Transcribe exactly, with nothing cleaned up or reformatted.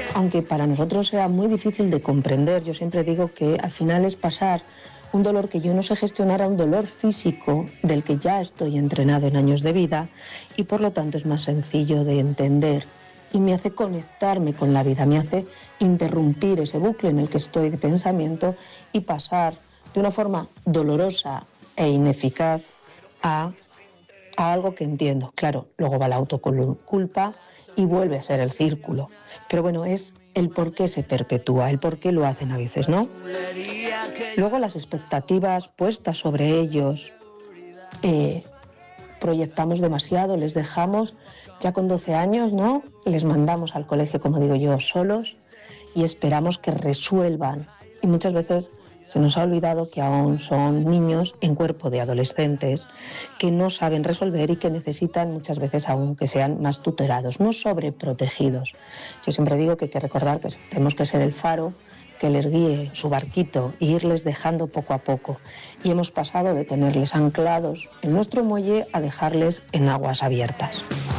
aunque para nosotros sea muy difícil de comprender, yo siempre digo que al final es pasar un dolor que yo no sé gestionar a un dolor físico del que ya estoy entrenado en años de vida y por lo tanto es más sencillo de entender y me hace conectarme con la vida, me hace interrumpir ese bucle en el que estoy de pensamiento y pasar de una forma dolorosa e ineficaz a, a algo que entiendo. Claro, luego va la autoculpa y vuelve a ser el círculo. Pero bueno, es el por qué se perpetúa, el por qué lo hacen a veces, ¿no? Luego las expectativas puestas sobre ellos, eh, proyectamos demasiado, les dejamos ya con doce años, ¿no? Les mandamos al colegio, como digo yo, solos y esperamos que resuelvan. Y muchas veces se nos ha olvidado que aún son niños en cuerpo de adolescentes que no saben resolver y que necesitan muchas veces aún que sean más tutelados, no sobreprotegidos. Yo siempre digo que hay que recordar que tenemos que ser el faro que les guíe su barquito e irles dejando poco a poco. Y hemos pasado de tenerles anclados en nuestro muelle a dejarles en aguas abiertas.